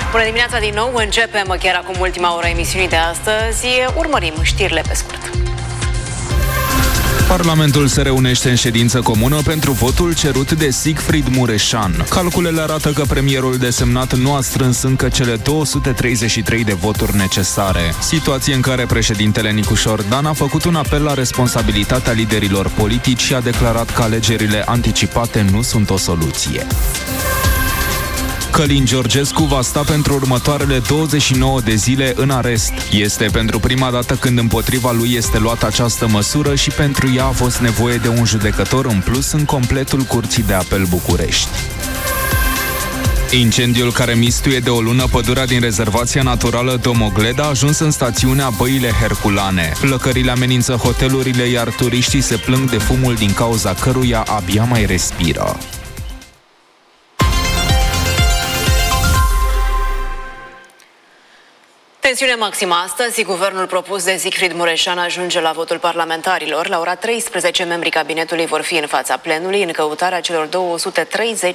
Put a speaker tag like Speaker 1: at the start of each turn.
Speaker 1: Bună dimineața din nou, începem chiar acum ultima oră emisiunii de astăzi. Urmărim știrile pe scurt.
Speaker 2: Parlamentul se reunește în ședință comună pentru votul cerut de Siegfried Mureșan. Calculele arată că premierul desemnat nu a strâns încă cele 233 de voturi necesare. Situație în care președintele Nicușor Dan a făcut un apel la responsabilitatea liderilor politici și a declarat că alegerile anticipate nu sunt o soluție. Călin Georgescu va sta pentru următoarele 29 de zile în arest. Este pentru prima dată când împotriva lui este luată această măsură și pentru ea a fost nevoie de un judecător în plus în completul Curții de Apel București. Incendiul care mistuie de o lună pădurea din rezervația naturală Domogleda a ajuns în stațiunea Băile Herculane. Flăcările amenință hotelurile, iar turiștii se plâng de fumul din cauza căruia abia mai respiră.
Speaker 1: Tensiune maximă astăzi. Guvernul propus de Siegfried Mureșan ajunge la votul parlamentarilor. La ora 13, membrii cabinetului vor fi în fața plenului în căutarea celor 230